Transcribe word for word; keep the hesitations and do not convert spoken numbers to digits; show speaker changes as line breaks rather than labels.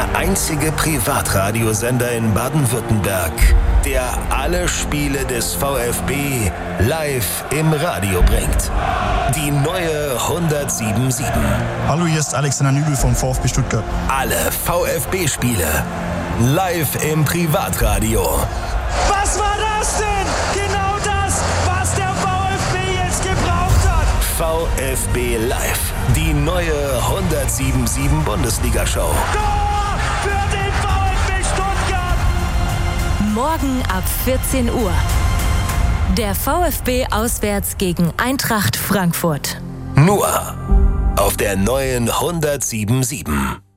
einzige Privatradiosender in Baden-Württemberg, der alle Spiele des VfB live im Radio bringt. Die neue hundertsieben Komma sieben.
Hallo, hier ist Alexander Nübel vom VfB Stuttgart.
Alle VfB-Spiele live im Privatradio.
Was war das denn? Genau das, was der VfB jetzt gebraucht hat.
VfB Live, die neue hundertsieben Komma sieben Bundesliga-Show.
Tor für den VfB Stuttgart!
Morgen ab vierzehn Uhr. Der VfB auswärts gegen Eintracht Frankfurt.
Nur auf der neuen hundertsieben Komma sieben.